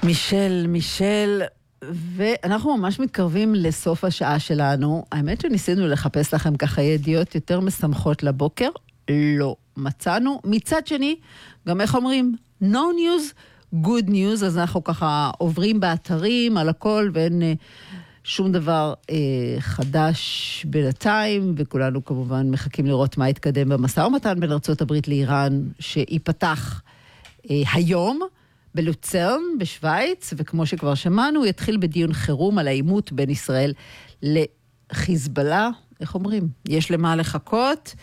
מישל, ואנחנו ממש מתקרבים לסוף השעה שלנו. האמת שניסינו לחפש לכם ככה ידיעות יותר משמחות לבוקר, לא מצאנו. מצד שני, גם איך אומרים, no news, good news, אז אנחנו ככה עוברים באתרים על הכל, ואין שום דבר חדש בינתיים, וכולנו כמובן מחכים לראות מה יתקדם במשא ומתן בין ארצות הברית לאיראן, שיפתח היום, בלוצרן, בשוויץ, וכמו שכבר שמענו, יתחיל בדיון חירום על העימות בין ישראל לחיזבאללה. איך אומרים? יש למה לחכות.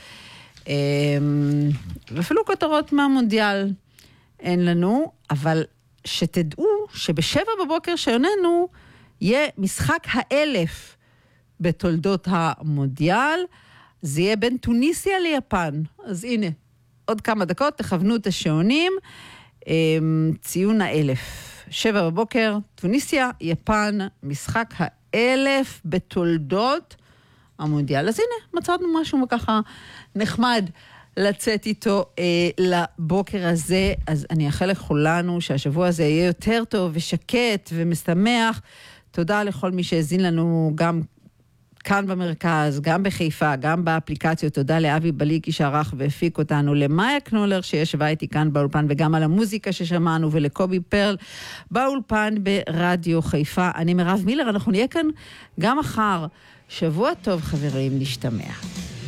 ואפילו כותרות מהמונדיאל אין לנו, אבל שתדעו שבשבע בבוקר שעוננו יהיה משחק 1000 בתולדות המונדיאל. זה יהיה בין טוניסיה ליפן. אז הנה, עוד כמה דקות, תכוונו את השעונים. ציון 1000. 7 בבוקר, טוניסיה, יפן, משחק 1000 בתולדות המונדיאל. אז הנה, מצאנו משהו ככה נחמד לצאת איתו לבוקר הזה. אז אני אאחל לכולנו שהשבוע הזה יהיה יותר טוב ושקט ומשמח. תודה לכל מי שהזין לנו גם כאן במרכז, גם בחיפה, גם באפליקציות. תודה לאבי בליקי שערך והפיק אותנו, למאיה קנולר שישבה איתי כאן באולפן, וגם על המוזיקה ששמענו, ולקובי פרל באולפן ברדיו חיפה. אני מירב מילר, אנחנו נהיה כאן גם מחר. שבוע טוב חברים, נשתמע.